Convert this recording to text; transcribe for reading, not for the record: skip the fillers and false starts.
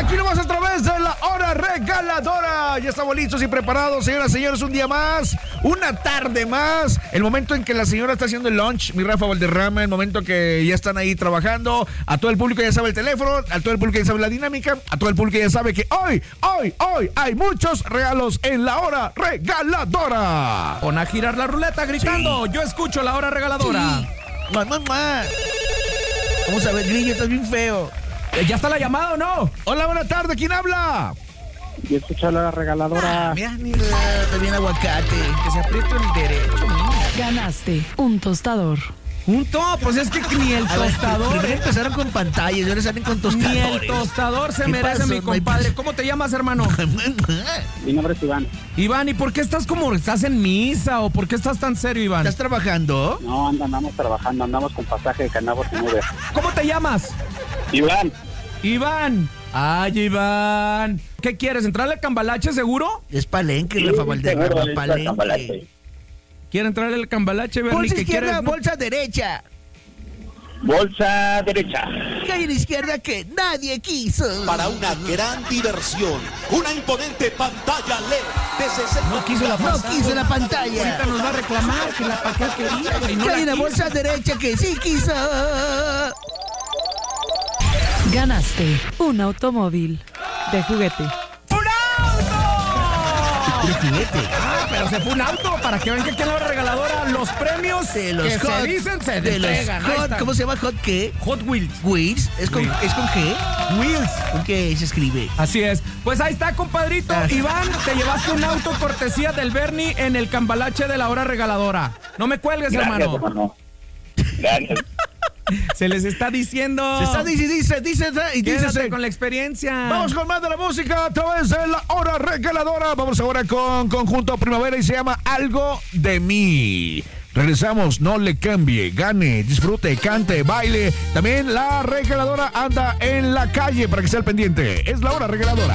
Aquí nomás a través de la hora regaladora. Ya estamos listos y preparados, señoras y señores, un día más, una tarde más. El momento en que la señora está haciendo el lunch, mi Rafa Valderrama, el momento que ya están ahí trabajando. A todo el público ya sabe el teléfono, a todo el público ya sabe la dinámica, a todo el público ya sabe que hoy hay muchos regalos en la hora regaladora. Pon a girar la ruleta gritando, sí. Yo escucho la hora regaladora. Sí. Mamá. Vamos a ver, Grillo, estás bien feo. ¿Ya está la llamada o no? Hola, buena tarde, ¿quién habla? Yo escucho la regaladora. Mira, está bien aguacate, que se aprieta el derecho. Ganaste un tostador. Pues es que ni el tostador. Primero empezaron con pantallas y ahora salen con tostadores. Ni el tostador se merece, pasó, mi compadre. ¿Cómo te llamas, hermano? Mi nombre es Iván. Iván, ¿y por qué estás en misa o por qué estás tan serio, Iván? ¿Estás trabajando? No, andamos trabajando, andamos con pasaje de Canabos en Uber. ¿Cómo te llamas? Iván. Ay, Iván. ¿Qué quieres? ¿Entrarle al cambalache seguro? Es palenque, Rafa Valderrama, palenque. ¿Quiere entrarle al cambalache, Bernie? Bolsa izquierda, quieres, ¿no? bolsa derecha. Bolsa derecha. Calle izquierda que nadie quiso. Para una gran diversión, una imponente pantalla LED de 60. No quiso la pantalla. Ahorita nos va a reclamar que la pantalla quería. Y no Calle la bolsa derecha que sí quiso. Ganaste un automóvil de juguete. De juguete. Pero se fue un auto para que vean que aquí en la hora regaladora los premios de los que hot, se dicen se de entregan. Los hot, ¿cómo se llama? ¿Hot qué? Hot Wheels. ¿Wheels? ¿Es con qué? Wheels. ¿Con qué se escribe? Así es. Pues ahí está, compadrito. Iván, te llevaste un auto cortesía del Bernie en el cambalache de la hora regaladora. No me cuelgues, Gracias, hermano. Gracias. Se les está diciendo. Se está dice con la experiencia. Vamos con más de la música a través de la hora regaladora. Vamos ahora con Conjunto Primavera y se llama Algo de Mí. Regresamos, no le cambie, gane, disfrute, cante, baile. También la regaladora anda en la calle para que sea el pendiente. Es la hora regaladora.